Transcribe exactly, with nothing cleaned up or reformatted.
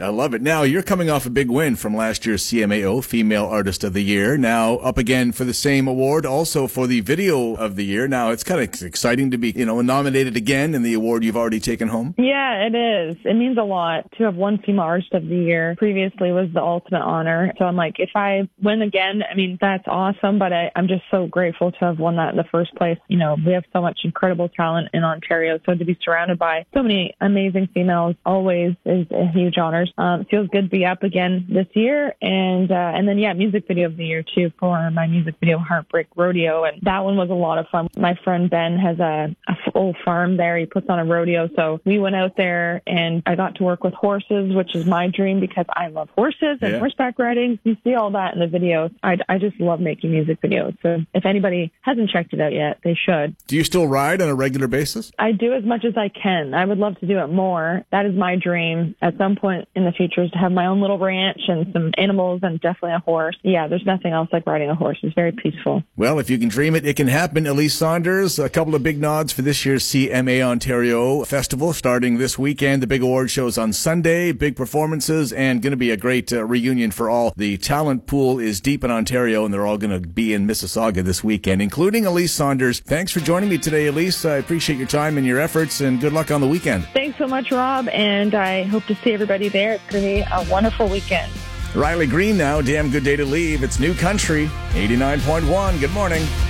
I love it. Now, you're coming off a big win from last year's C M A O, Female Artist of the Year. Now, up again for the same award, also for the Video of the Year. Now, it's kind of exciting to be, you know, nominated again in the award you've already taken home. Yeah, it is. It means a lot to have won Female Artist of the Year. Previously was the ultimate honor. So I'm like, if I win again, I mean, that's awesome, but I, I'm just so grateful to have won that in the first place. You know, we have so much incredible talent in Ontario, so to be surrounded by so many amazing females always is a huge honor. Um, it feels good to be up again this year, and uh, and then yeah, Music Video of the Year too for my music video Heartbreak Rodeo, and that one was a lot of fun. My friend Ben has a, a full farm there. He puts on a rodeo, so we went out there and I got to work with horses, which is my dream because I love horses and yeah. horseback riding. You see all that in the videos. I, I just love making music videos. So if anybody hasn't checked it out yet, they should. Do you still ride on a regular basis? I do as much as I can. I would love to do it more. That is my dream at some point in the future, is to have my own little ranch and some animals and definitely a horse. Yeah, there's nothing else like riding a horse. It's very peaceful. Well, if you can dream it, it can happen. Elise Saunders, a couple of big nods for this year's C M A Ontario Festival starting this weekend. The big award shows on Sunday, big performances, and going to be a great uh, reunion for all. The talent pool is deep in Ontario, and they're all going to be in Mississauga this weekend, including Elise Saunders. Thanks for joining me today, Elise. I appreciate your time and your efforts, and good luck on the weekend. Thanks so much, Rob, and I hope to see everybody there. It's going to be a wonderful weekend. Riley Green now, Damn Good Day to Leave. It's New Country, eighty-nine point one. Good morning.